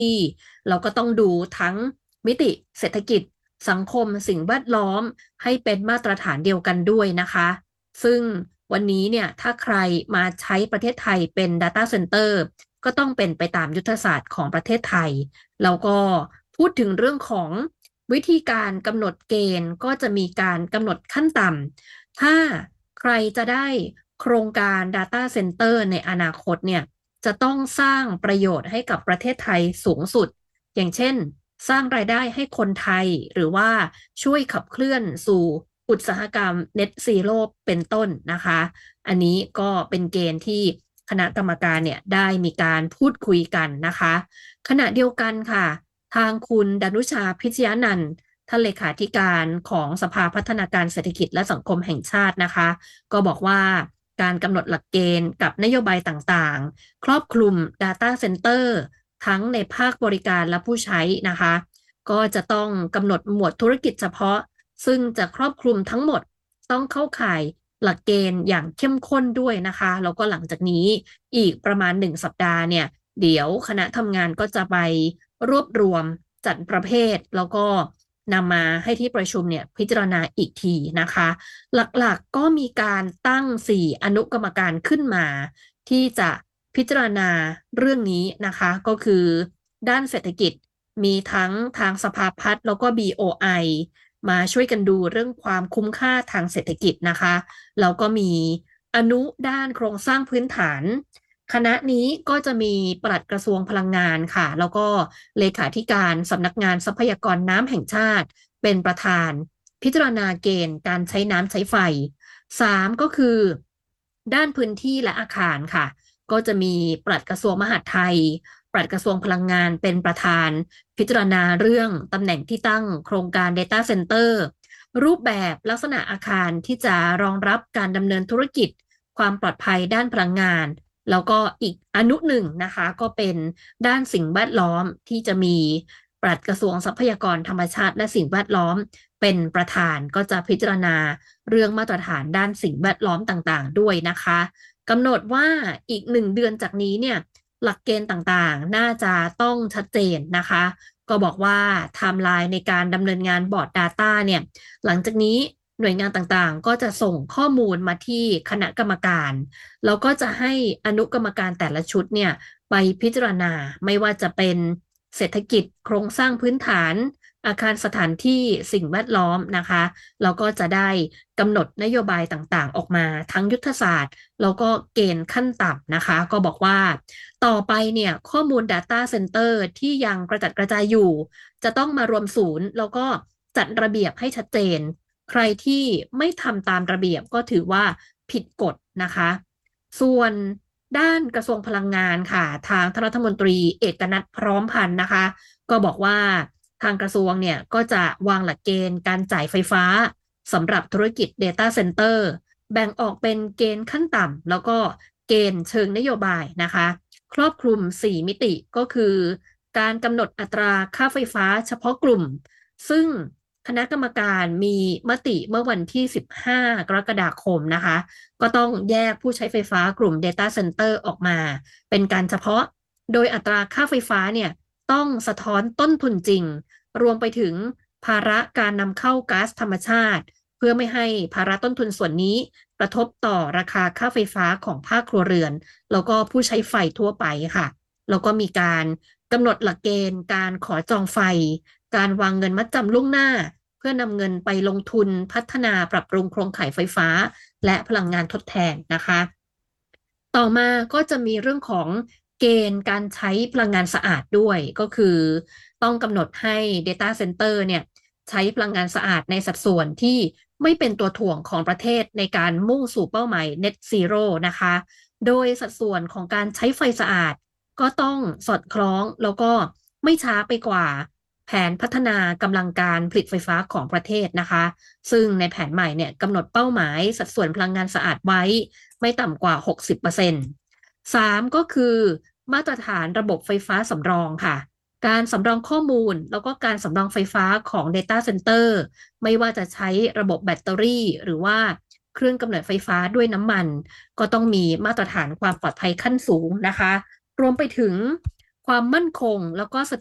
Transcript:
ที่เราก็ต้องดูทั้งมิติเศรษฐกิจสังคมสิ่งแวดล้อมให้เป็นมาตรฐานเดียวกันด้วยนะคะซึ่งวันนี้เนี่ยถ้าใครมาใช้ประเทศไทยเป็น Data Center ก็ต้องเป็นไปตามยุทธศาสตร์ของประเทศไทยแล้วก็พูดถึงเรื่องของวิธีการกำหนดเกณฑ์ก็จะมีการกำหนดขั้นต่ำถ้าใครจะได้โครงการ Data Center ในอนาคตเนี่ยจะต้องสร้างประโยชน์ให้กับประเทศไทยสูงสุดอย่างเช่นสร้างรายได้ให้คนไทยหรือว่าช่วยขับเคลื่อนสู่อุตสาหกรรม Net Zero เป็นต้นนะคะอันนี้ก็เป็นเกณฑ์ที่คณะกรรมการเนี่ยได้มีการพูดคุยกันนะคะขณะเดียวกันค่ะทางคุณดนุชาพิชยานันท์ท่านเลขาธิการของสภาพัฒนาการเศรษฐกิจและสังคมแห่งชาตินะคะก็บอกว่าการกำหนดหลักเกณฑ์กับนโยบายต่างๆครอบคลุม Data Center ทั้งในภาคบริการและผู้ใช้นะคะก็จะต้องกำหนดหมวดธุรกิจเฉพาะซึ่งจะครอบคลุมทั้งหมดต้องเข้าข่ายหลักเกณฑ์อย่างเข้มข้นด้วยนะคะแล้วก็หลังจากนี้อีกประมาณ1 สัปดาห์เนี่ยเดี๋ยวคณะทำงานก็จะไปรวบรวมจัดประเภทแล้วก็นำมาให้ที่ประชุมเนี่ยพิจารณาอีกทีนะคะหลักๆก็มีการตั้ง4 อนุกรรมการขึ้นมาที่จะพิจารณาเรื่องนี้นะคะก็คือด้านเศรษฐกิจมีทั้งทางสภาพัฒน์แล้วก็ BOI มาช่วยกันดูเรื่องความคุ้มค่าทางเศรษฐกิจนะคะแล้วก็มีอนุด้านโครงสร้างพื้นฐานคณะนี้ก็จะมีปลัดกระทรวงพลังงานค่ะแล้วก็เลขาธิการสำนักงานทรัพยากรน้ำแห่งชาติเป็นประธานพิจารณาเกณฑ์การใช้น้ำใช้ไฟ3ก็คือด้านพื้นที่และอาคารค่ะก็จะมีปลัดกระทรวงมหาดไทยปลัดกระทรวงพลังงานเป็นประธานพิจารณาเรื่องตำแหน่งที่ตั้งโครงการ Data Center รูปแบบลักษณะอาคารที่จะรองรับการดำเนินธุรกิจความปลอดภัยด้านพลังงานแล้วก็อีกอนุหนึ่งนะคะก็เป็นด้านสิ่งแวดล้อมที่จะมีปลัดกระทรวงทรัพยากรธรรมชาติและสิ่งแวดล้อมเป็นประธานก็จะพิจารณาเรื่องมาตรฐานด้านสิ่งแวดล้อมต่างๆด้วยนะคะกำหนดว่าอีก1 เดือนจากนี้เนี่ยหลักเกณฑ์ต่างๆน่าจะต้องชัดเจนนะคะก็บอกว่าไทม์ไลน์ในการดำเนินงานบอร์ด Data เนี่ยหลังจากนี้หน่วยงานต่างๆก็จะส่งข้อมูลมาที่คณะกรรมการแล้วก็จะให้อนุกรรมการแต่ละชุดเนี่ยไปพิจารณาไม่ว่าจะเป็นเศรษฐกิจโครงสร้างพื้นฐานอาคารสถานที่สิ่งแวดล้อมนะคะแล้วก็จะได้กำหนดนโยบายต่างๆออกมาทั้งยุทธศาสตร์แล้วก็เกณฑ์ขั้นต่ำนะคะก็บอกว่าต่อไปเนี่ยข้อมูล Data Center ที่ยังกระจัดกระจายอยู่จะต้องมารวมศูนย์แล้วก็จัดระเบียบให้ชัดเจนใครที่ไม่ทำตามระเบียบก็ถือว่าผิดกฎนะคะส่วนด้านกระทรวงพลังงานค่ะทางท่านรัฐมนตรีเอกนัทพร้อมพันธ์นะคะก็บอกว่าทางกระทรวงเนี่ยก็จะวางหลักเกณฑ์การจ่ายไฟฟ้าสำหรับธุรกิจ Data Center แบ่งออกเป็นเกณฑ์ขั้นต่ำแล้วก็เกณฑ์เชิงนโยบายนะคะครอบคลุม4 มิติก็คือการกำหนดอัตราค่าไฟฟ้าเฉพาะกลุ่มซึ่งคณะกรรมการมีมติเมื่อวันที่15กรกฎาคมนะคะก็ต้องแยกผู้ใช้ไฟฟ้ากลุ่ม Data Center ออกมาเป็นการเฉพาะโดยอัตราค่าไฟฟ้าเนี่ยต้องสะท้อนต้นทุนจริงรวมไปถึงภาระการนำเข้าก๊าซธรรมชาติเพื่อไม่ให้ภาระต้นทุนส่วนนี้กระทบต่อราคาค่าไฟฟ้าของภาคครัวเรือนแล้วก็ผู้ใช้ไฟทั่วไปค่ะแล้วก็มีการกำหนดหลักเกณฑ์การขอจองไฟการวางเงินมัดจำล่วงหน้าเพื่อนำเงินไปลงทุนพัฒนาปรับปรุงโครงข่ายไฟฟ้าและพลังงานทดแทนนะคะต่อมาก็จะมีเรื่องของเกณฑ์การใช้พลังงานสะอาดด้วยก็คือต้องกำหนดให้ Data Center เนี่ยใช้พลังงานสะอาดในสัดส่วนที่ไม่เป็นตัวถ่วงของประเทศในการมุ่งสู่เป้าหมาย Net Zero นะคะโดยสัดส่วนของการใช้ไฟสะอาดก็ต้องสอดคล้องแล้วก็ไม่ช้าไปกว่าแผนพัฒนากำลังการผลิตไฟฟ้าของประเทศนะคะซึ่งในแผนใหม่เนี่ยกำหนดเป้าหมายสัดส่วนพลังงานสะอาดไว้ไม่ต่ำกว่า60%3ก็คือมาตรฐานระบบไฟฟ้าสำรองค่ะการสำรองข้อมูลแล้วก็การสำรองไฟฟ้าของ Data Center ไม่ว่าจะใช้ระบบแบตเตอรี่หรือว่าเครื่องกำเนิดไฟฟ้าด้วยน้ำมันก็ต้องมีมาตรฐานความปลอดภัยขั้นสูงนะคะรวมไปถึงควความมั่นคงแล้วก็เส